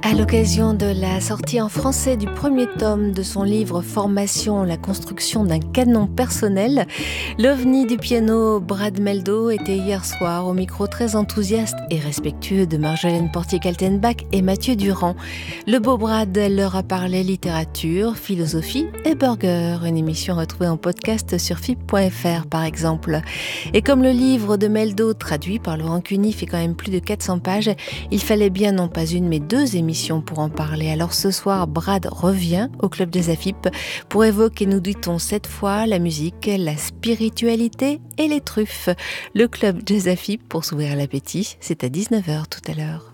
À l'occasion de la sortie en français du premier tome de son livre Formation, la construction d'un canon personnel, l'ovni du piano Brad Mehldau était hier soir au micro très enthousiaste et respectueux de Marjolaine Portier-Kaltenbach et Mathieu Durand. Le beau Brad leur a parlé littérature, philosophie et burger, une émission retrouvée en podcast sur fip.fr par exemple. Et comme le livre de Mehldau, traduit par Laurent Cuny, fait quand même plus de 400 pages, il fallait bien non pas une mais deux émissions pour en parler. Alors ce soir, Brad revient au Club Jazz AFIP pour évoquer, nous dit-on cette fois, la musique, la spiritualité et les truffes. Le Club Jazz AFIP, pour s'ouvrir l'appétit, c'est à 19h tout à l'heure.